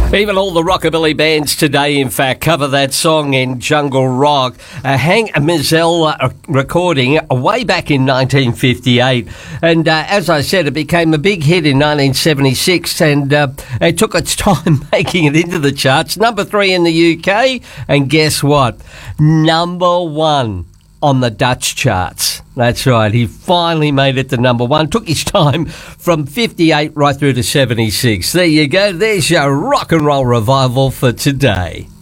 Even all the rockabilly bands today, in fact, cover that song in jungle rock. Hank Mizell recording way back in 1958. And as I said, it became a big hit in 1976 and it took its time making it into the charts. Number 3 in the UK. And guess what? Number 1 on the Dutch charts. That's right. He finally made it to number 1. Took his time from 58 right through to 76. There you go. There's your rock and roll revival for today.